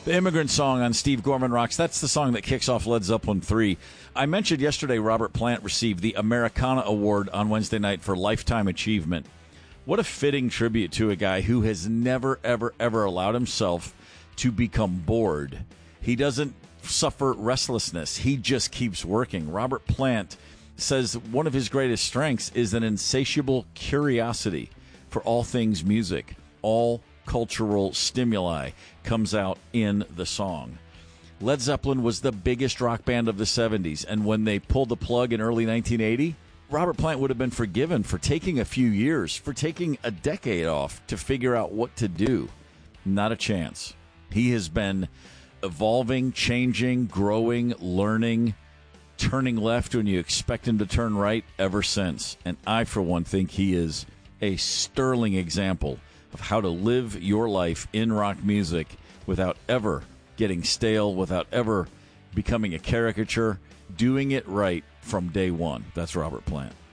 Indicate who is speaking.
Speaker 1: The Immigrant Song on Steve Gorman Rocks. That's the song that kicks off Led Zeppelin 3. I mentioned yesterday Robert Plant received the Americana Award on Wednesday night for Lifetime Achievement. What a fitting tribute to a guy who has never, ever, ever allowed himself to become bored. He doesn't suffer restlessness. He just keeps working. Robert Plant says one of his greatest strengths is an insatiable curiosity for all things music. All cultural stimuli comes out in the song. Led Zeppelin was the biggest rock band of the 70s, and when they pulled the plug in early 1980, Robert Plant would have been forgiven for taking a few years, for taking a decade off to figure out what to do. Not a chance. He has been evolving, changing, growing, learning, turning left when you expect him to turn right ever since. And I, for one, think he is a sterling example of how to live your life in rock music without ever getting stale, without ever becoming a caricature, doing it right from day one. That's Robert Plant.